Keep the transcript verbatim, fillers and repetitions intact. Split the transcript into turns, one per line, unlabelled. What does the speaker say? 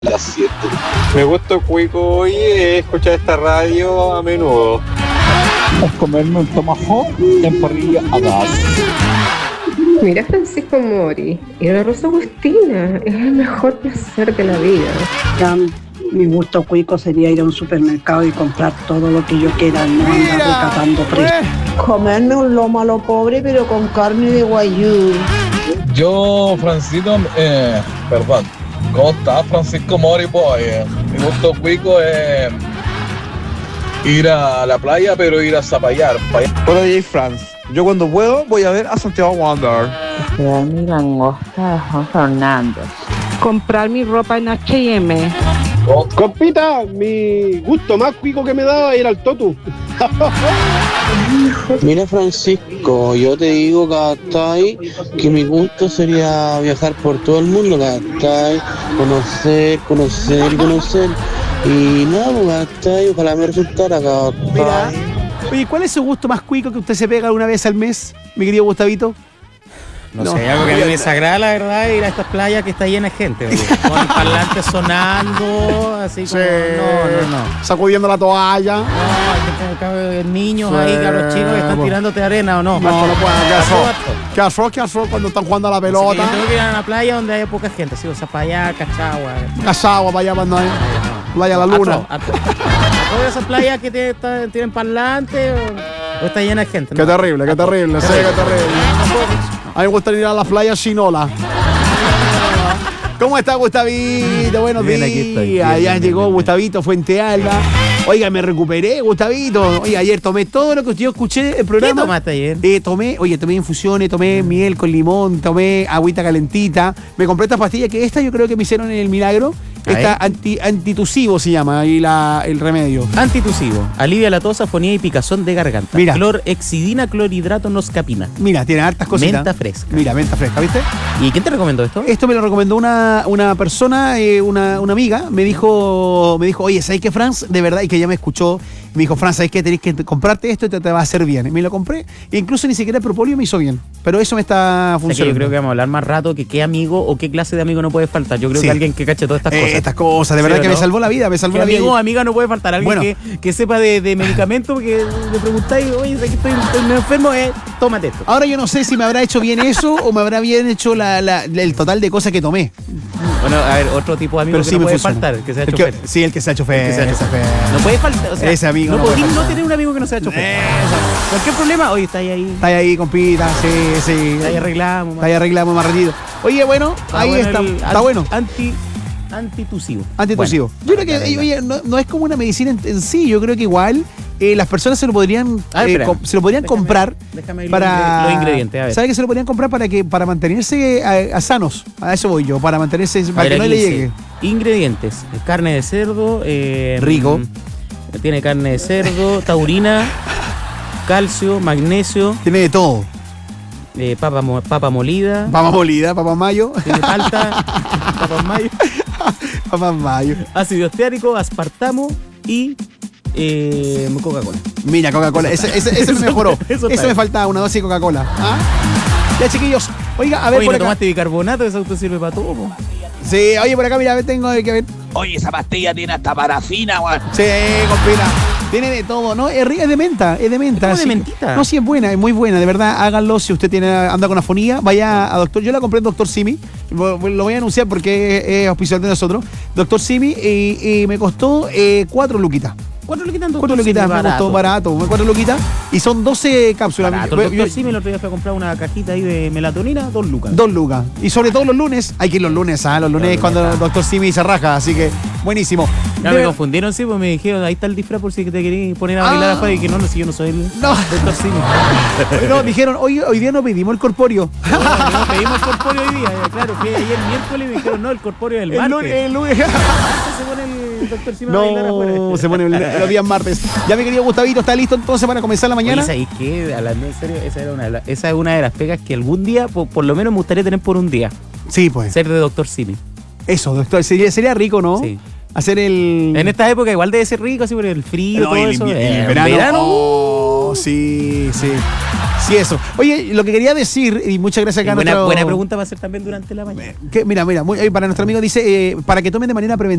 Las siete. Me gusta cuico y escuchar esta radio a menudo.
Es comerme un tomahawk en parrilla a gas.
Mira, Francisco Mori, y la Rosa Agustina es el mejor placer de la vida.
Ya, mi gusto cuico sería ir a un supermercado y comprar todo lo que yo quiera, no andar recatando precios.
Comerme un lomo a lo pobre, pero con carne de guayú.
Yo, Francisco, eh, perdón. ¿Cómo estás, Francisco Mori Boy? Mi gusto cuico es ir a la playa, pero ir a zapallar.
Hola, D J Franz. Yo cuando puedo voy a ver a Santiago Wander.
Esperar mi langosta de Juan Fernández.
Comprar mi ropa en H y M.
Oh. Compita, mi gusto más cuico que me daba era el totu.
Mira, Francisco, yo te digo, ¿cachai? Que mi gusto sería viajar por todo el mundo, ¿cachai? Conocer, conocer, conocer. Y nada, ¿cachai? Ojalá me resultara, ¿cachai?
Oye, ¿cuál es su gusto más cuico que usted se pega una vez al mes, mi querido Gustavito?
No, no sé, algo que a mí me desagrada, la verdad, ir a estas playas que está llena de gente, con el parlante sonando, así como, sí. no, no, no.
Sacudiendo la toalla.
No, hay que niños sí. ahí, cabros chicos que están bueno. tirándote arena o no.
No, no pueden, ¿qué arroz? ¿Qué arroz? ¿Qué arroz cuando están jugando a la pelota?
Sí, yo tengo que ir a una playa donde haya poca gente, así, o sea, para allá, Cachagua.
Cachagua, para allá, para allá. No. Playa La Luna.
A, to, a, to, a todas esas playas que te, está, tienen parlante o, o está llena de gente.
Qué ¿no? terrible, qué terrible, qué sí, terrible. qué terrible. A mí me gustaría ir a la playa Chinola. ¿Cómo está Gustavito? Buenos bien, días. Estoy, bien, ya bien, llegó bien, Gustavito Fuente Alba. Oiga, me recuperé, Gustavito. Oiga, ayer tomé todo lo que yo escuché el programa.
¿Qué tomaste ayer?
Eh, tomé, oye, tomé infusiones, tomé miel con limón, tomé agüita calentita. Me compré esta pastilla que esta yo creo que me hicieron en el milagro. Esta anti, antitusivo se llama ahí la, el remedio.
Antitusivo. Alivia la tos, afonía y picazón de garganta.
Mira.
Clorhexidina, clorhidrato, noscapina.
Mira, tiene hartas cositas.
Menta fresca.
Mira, menta fresca, ¿viste?
¿Y quién te recomendó esto?
Esto me lo recomendó una, una persona, eh, una, una amiga. Me dijo, me dijo, oye, ¿sabes qué, Franz? De verdad, y que ella me escuchó. Me dijo, Franz, ¿sabes qué? Tenés que comprarte esto y te, te va a hacer bien. Y me lo compré. E incluso ni siquiera el propóleo me hizo bien. Pero eso me está funcionando. O sea que
yo creo que vamos a hablar más rato que qué amigo o qué clase de amigo no puede faltar. Yo creo sí. que alguien que cache todas estas
eh,
cosas.
Estas cosas, de verdad sí, que no? me salvó la vida, me salvó la vida.
Amigo o amiga no puede faltar. Alguien bueno. que, que sepa de, de medicamentos, que le preguntáis, oye, aquí estoy, estoy enfermo, eh, tómate esto.
Ahora yo no sé si me habrá hecho bien eso o me habrá bien hecho la, la, el total de cosas que tomé.
Bueno, a ver, otro tipo de amigo
Pero
que
sí
no puede
funciona.
faltar, el que sea
el
chofer.
Que, sí, el que sea chofer.
El que sea chofer. No puede faltar, o sea,
ese amigo
no,
no
podéis
puede
no tener un amigo que no sea chofer.
Eso.
Cualquier problema, oye, está ahí ahí.
Está ahí, compita, sí, sí.
Está ahí arreglamos.
Está ahí arreglamos más ratito. Oye, bueno, está ahí bueno está. Está
anti,
bueno.
Anti, antitusivo.
Antitusivo. Bueno, yo creo que, oye, no, no es como una medicina en, en sí, yo creo que igual eh, las personas se lo podrían
ver,
eh, com, se lo podrían
déjame,
comprar
déjame
para
los ingredientes, a ver.
¿Sabe que se lo podrían comprar para que para mantenerse a, a sanos? A eso voy yo, para mantenerse para ver, que no le llegue.
Ingredientes: carne de cerdo, eh,
rico.
Tiene carne de cerdo, taurina, calcio, magnesio.
Tiene de todo.
Eh, papa, papa molida.
Papa molida, papa mayo.
Tiene palta, papa mayo.
Papa mayo.
Ácido esteárico, aspartamo y eh, Coca-Cola.
Mira, Coca-Cola. Ese, ese, ese me mejoró. Eso, eso me faltaba, una dosis de Coca-Cola. ¿Ah? Ya, chiquillos. Oiga, a ver.
Oye,
por
¿no
acá
tomaste bicarbonato? Eso te sirve para todo, po.
Sí, oye, por acá, mira, tengo que ver.
Oye, esa pastilla tiene hasta parafina, weón.
Sí, compila. Tiene de todo, ¿no? Es, es de menta, es de menta.
¿Es
de
mentita?
No, sí, es buena, es muy buena, de verdad, háganlo. Si usted tiene anda con afonía, vaya a doctor. Yo la compré en Doctor Simi, lo voy a anunciar porque es, es auspiciador de nosotros. Doctor Simi, y, y me costó eh, cuatro luquitas.
Cuatro luquitas,
Cuatro luquitas, me costó barato. Cuatro luquitas. Y son doce cápsulas.
Barato. El doctor Simi el otro día fue a comprar una cajita ahí de melatonina, dos lucas.
Dos lucas. Y sobre todo los lunes, hay que ir los lunes, ¿ah? Los lunes es cuando el doctor Simi se raja, así que buenísimo.
Ya me confundieron, sí, pues me dijeron, ahí está el disfraz por si te querías poner a bailar ah. afuera y que no, no, si yo no soy el
no.
doctor Simi.
No, dijeron, hoy, hoy día no pedimos el corpóreo.
No, no pedimos el corpóreo hoy día, claro, fui ayer miércoles y me dijeron, no, el corpóreo del martes.
El lunes.
Se pone el doctor Simi
no,
a bailar afuera.
Se pone los días martes. Ya mi querido Gustavito, ¿está listo entonces para comenzar la mañana?
Oye, ¿sabes qué? Hablando en serio, esa, era una, la, esa es una de las pegas que algún día, por, por lo menos me gustaría tener por un día.
Sí, pues.
Ser de doctor Simi.
Eso, doctor, sería, sería rico, ¿no?
Sí.
Hacer el...
En esta época igual debe ser rico, así por el frío, no, todo
el,
eso.
El, el,
el
verano.
verano.
Oh, sí, sí. Sí, eso. Oye, lo que quería decir, y muchas gracias acá a
buena,
nuestro-
buena pregunta va a ser también durante la mañana.
que, mira, mira, muy- para nuestro amigo dice, eh, para que tomen de manera preventiva